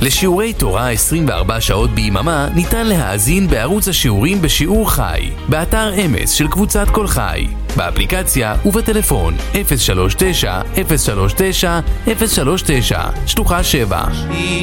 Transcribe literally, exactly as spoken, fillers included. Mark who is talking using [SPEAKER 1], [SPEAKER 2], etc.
[SPEAKER 1] לשיעורי תורה עשרים וארבע שעות ביממה ניתן להאזין בערוץ השיעורים בשיעור חי, באתר אמס של קבוצת כל חי, באפליקציה ובטלפון אפס שלוש תשע אפס שלוש תשע אפס שלוש תשע שלוחה שבע.